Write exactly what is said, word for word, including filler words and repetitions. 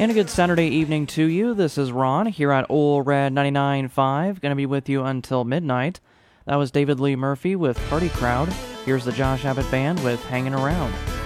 And a good Saturday evening to you. This is Ron here at Ole Red ninety-nine point five. Going to be with you until midnight. That was David Lee Murphy with Party Crowd. Here's the Josh Abbott Band with Hanging Around.